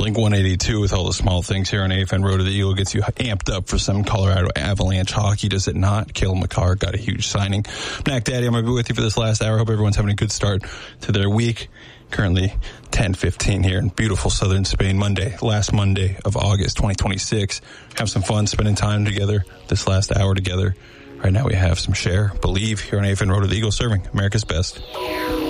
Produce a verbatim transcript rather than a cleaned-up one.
Blink one eighty-two with all the small things here on A F N Road to the Eagle gets you amped up for some Colorado Avalanche hockey, does it not? Cale Makar got a huge signing. Mac Daddy, I'm going to be with you for this last hour. Hope everyone's having a good start to their week. Currently ten fifteen here in beautiful southern Spain. Monday, last Monday of August twenty twenty-six. Have some fun spending time together this last hour together. Right now we have some Share, Believe here on A F N Road to the Eagle, serving America's best.